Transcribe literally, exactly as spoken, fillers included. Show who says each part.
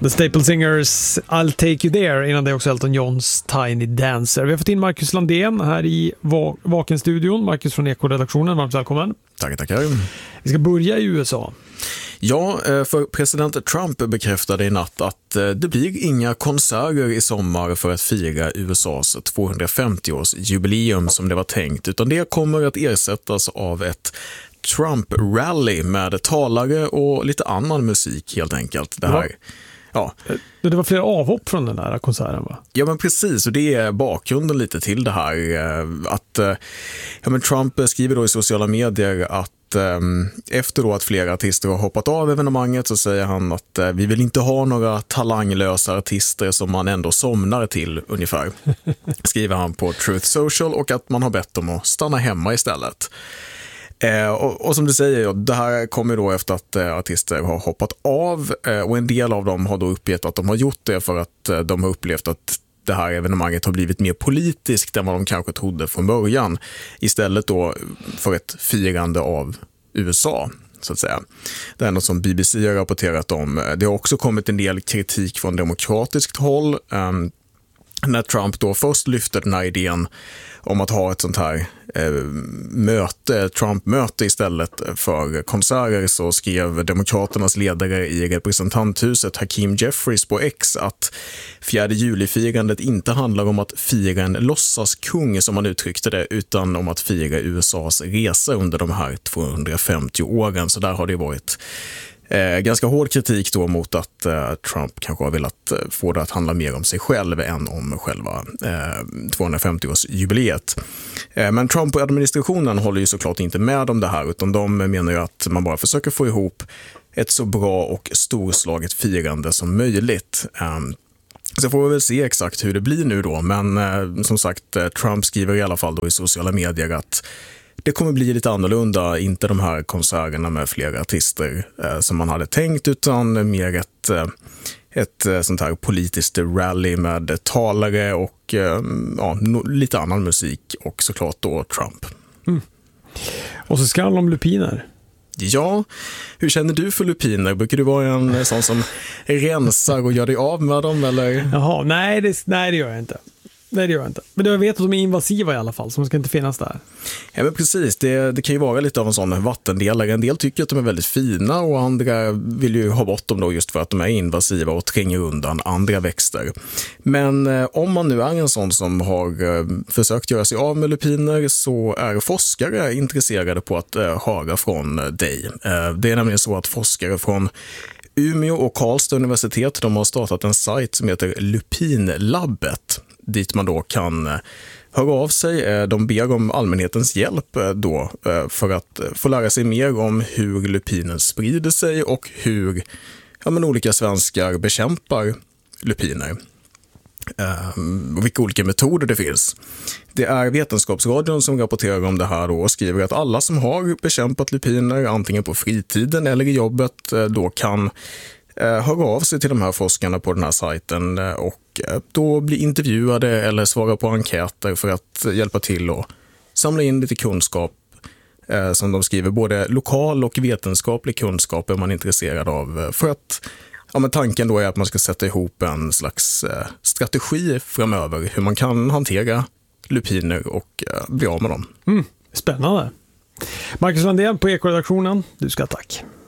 Speaker 1: The Staple Singers, I'll Take You There, innan det också Elton Johns Tiny Dancer. Vi har fått in Marcus Landén här i Va- Vaken-studion. Marcus från Eko-redaktionen, varmt välkommen.
Speaker 2: Tackar, tackar.
Speaker 1: Vi ska börja i U S A.
Speaker 2: Ja, för president Trump bekräftade i natt att det blir inga konserter i sommar för att fira U S A:s tvåhundrafemtio-årsjubileum som det var tänkt, utan det kommer att ersättas av ett Trump-rally med talare och lite annan musik helt enkelt. Det här... Ja.
Speaker 1: Det var flera avhopp från den här konserten, va?
Speaker 2: Ja, men precis, och det är bakgrunden lite till det här. Att, ja, men Trump skriver då i sociala medier att efter då att flera artister har hoppat av evenemanget så säger han att vi vill inte ha några talanglösa artister som man ändå somnar till ungefär. Skriver han på Truth Social, och att man har bett dem att stanna hemma istället. Eh, och, och som du säger, det här kommer då efter att eh, artister har hoppat av eh, och en del av dem har då uppgett att de har gjort det för att eh, de har upplevt att det här evenemanget har blivit mer politiskt än vad de kanske trodde från början, istället då för ett firande av U S A, så att säga. Det är något som B B C har rapporterat om. Det har också kommit en del kritik från demokratiskt håll eh, när Trump då först lyfte den här idén om att ha ett sånt här eh, möte, Trump-möte istället för konserter, så skrev demokraternas ledare i representanthuset Hakeem Jeffries på X att fjärde juli-firandet inte handlar om att fira en låtsaskung som man uttryckte det, utan om att fira U S A:s resa under de här tvåhundrafemtio åren. Så där har det varit Eh, ganska hård kritik då mot att eh, Trump kanske har velat eh, få det att handla mer om sig själv än om själva eh, tvåhundrafemtio-årsjubileet. Eh, men Trump-administrationen håller ju såklart inte med om det här, utan de menar ju att man bara försöker få ihop ett så bra och storslaget firande som möjligt. Eh, Så får vi väl se exakt hur det blir nu då, men eh, som sagt, eh, Trump skriver i alla fall då i sociala medier att det kommer bli lite annorlunda, inte de här konserterna med flera artister eh, som man hade tänkt, utan mer ett, eh, ett eh, sånt här politiskt rally med talare och eh, ja, no, lite annan musik, och såklart då Trump.
Speaker 1: Mm. Och så skall om lupiner.
Speaker 2: Ja, hur känner du för lupiner? Brukar du vara en sån som rensar och gör dig av med dem, eller?
Speaker 1: Jaha, nej det, nej det gör jag inte. Nej, det gör jag inte. Men jag vet att de är invasiva i alla fall, som ska inte finnas där.
Speaker 2: Ja, men precis. Det, det kan ju vara lite av en sån vattendelare. En del tycker att de är väldigt fina, och andra vill ju ha bort dem då just för att de är invasiva och tränger undan andra växter. Men eh, om man nu är en sån som har eh, försökt göra sig av med lupiner, så är forskare intresserade på att eh, höra från dig. Eh, det är nämligen så att forskare från Umeå och Karlstad universitet, de har startat en sajt som heter Lupinlabbet, dit man då kan höra av sig. De ber om allmänhetens hjälp då för att få lära sig mer om hur lupinen sprider sig och hur ja, men olika svenskar bekämpar lupiner. Och vilka olika metoder det finns. Det är Vetenskapsradion som rapporterar om det här då och skriver att alla som har bekämpat lupiner, antingen på fritiden eller i jobbet, då kan höra av sig till de här forskarna på den här sajten och då bli intervjuade eller svara på enkäter för att hjälpa till och samla in lite kunskap, som de skriver, både lokal och vetenskaplig kunskap är man intresserad av, för att ja, men tanken då är att man ska sätta ihop en slags strategi framöver hur man kan hantera lupiner och bli av med dem.
Speaker 1: Mm, spännande. Marcus Landén på Eko-redaktionen, du ska tack.